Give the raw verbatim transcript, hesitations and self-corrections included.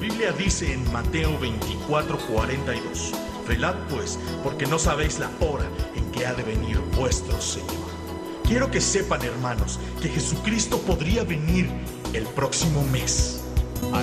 Biblia dice en Mateo veinticuatro, cuarenta y dos: velad pues, porque no sabéis la hora en que ha de venir vuestro Señor. Quiero que sepan, hermanos, que Jesucristo podría venir el próximo mes.